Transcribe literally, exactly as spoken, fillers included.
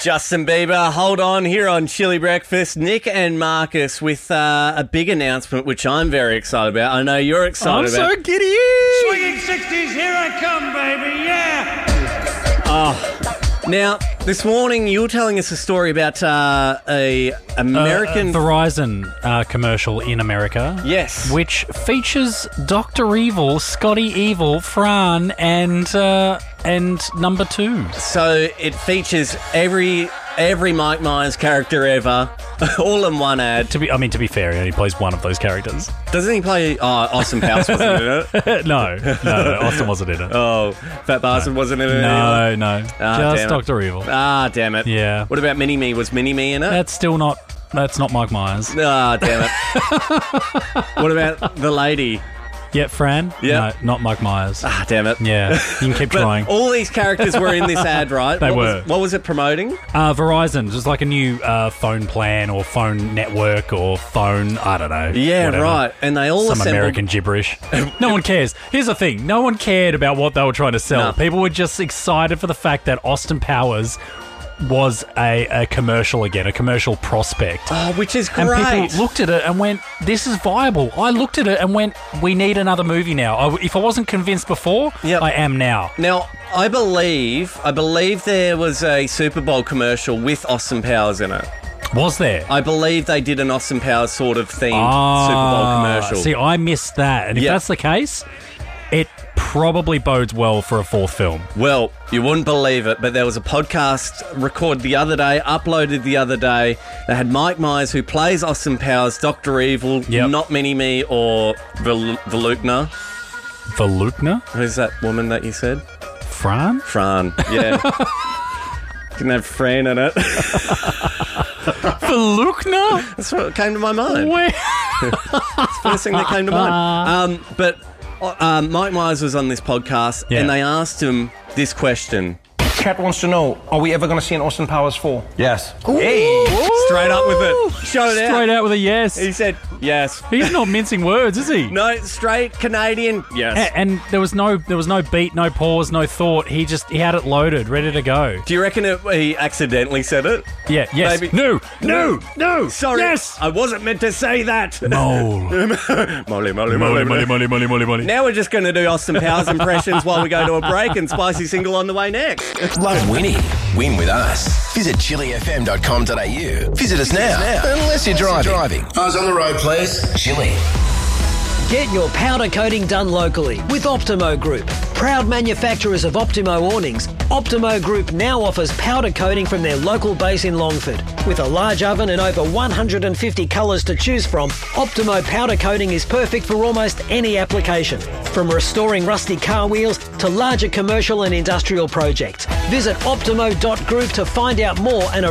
Justin Bieber, hold on here on Chili Breakfast. Nick and Marcus with uh, a big announcement, which I'm very excited about. I know you're excited I'm about. so giddy. Swinging sixties, here I come, baby, yeah! Oh, now, this morning you were telling us a story about uh, a American... Uh, uh, Verizon uh, commercial in America. Yes. Which features Doctor Evil, Scotty Evil, Fran, and uh, and number two. So it features every every Mike Myers character ever, all in one ad. To be, I mean, to be fair, he only plays one of those characters. Doesn't he play... Oh, Austin Powers wasn't in it. no, no, no, Austin wasn't in it. Oh, Fat Bastard no. wasn't in it. No, no, Ah, just Doctor Evil. Ah, damn it. Yeah. What about Mini-Me? Was Mini-Me in it? That's still not. That's not Mike Myers. Ah, damn it. What about the lady? Yeah, Fran? Yeah. No, not Mike Myers. Ah, damn it. Yeah, you can keep But trying. all these characters were in this ad, right? They what were. Was, what was it promoting? Uh, Verizon, just like a new uh, phone plan or phone network or phone, I don't know. Yeah, whatever. right. And they all Some assembled... American gibberish. No one cares. Here's the thing. No one cared about what they were trying to sell. No. People were just excited for the fact that Austin Powers was a, a commercial again, a commercial prospect. Oh, which is And great. people looked at it and went, this is viable. I looked at it and went, we need another movie now. I, if I wasn't convinced before, Yep. I am now. Now, I believe, I believe there was a Super Bowl commercial with Austin Powers in it. Was there? I believe they did an Austin Powers sort of themed Ah, Super Bowl commercial. See, I missed that. And if Yeah. that's the case, it probably bodes well for a fourth film. Well, you wouldn't believe it, but there was a podcast recorded the other day, uploaded the other day. They had Mike Myers, who plays Austin Powers, Doctor Evil, Yep. not Mini-Me or Vel- Velukna. Velukna? Who's that woman that you said? Fran? Fran, yeah. Didn't have Fran in it. Velukna? That's what came to my mind. Where? First thing that came to mind. Um, but um, Mike Myers was on this podcast, Yeah. and they asked him this question. Cat wants to know, are we ever going to see an Austin Powers four? Yes. Hey, straight up with it. Showed it Straight out. out with a yes. He said yes. He's not mincing words, is he? No, straight Canadian. Yes. A- And there was no, there was no beat, no pause, no thought. He just, he had it loaded, ready to go. Do you reckon it, he accidentally said it? Yeah, yes. Maybe- No, no, no. Sorry. Yes. I wasn't meant to say that. Mole. Molly, molly, Molly, molly, molly, molly, molly, molly. Now we're just going to do Austin Powers impressions while we go to a break, and Spicy Single on the way next. Love winning. Win with us. Visit chili f m dot com dot a u. Visit us now. Unless you're driving. driving. Eyes on the road, please. Chili. Get your powder coating done locally with Optimo Group. Proud manufacturers of Optimo awnings, Optimo Group now offers powder coating from their local base in Longford. With a large oven and over one hundred fifty colours to choose from, Optimo powder coating is perfect for almost any application. From restoring rusty car wheels to larger commercial and industrial projects. Visit optimo dot group to find out more and